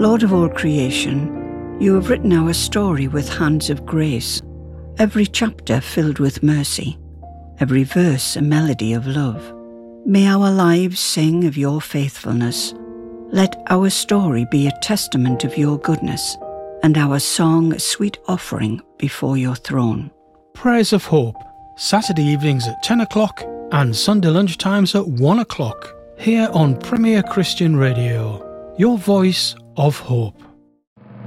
Lord of all creation, you have written our story with hands of grace, every chapter filled with mercy, every verse a melody of love. May our lives sing of your faithfulness. Let our story be a testament of your goodness, and our song a sweet offering before your throne. Prayers of Hope, Saturday evenings at 10 o'clock and Sunday lunchtimes at 1 o'clock, here on Premier Christian Radio, your voice of hope.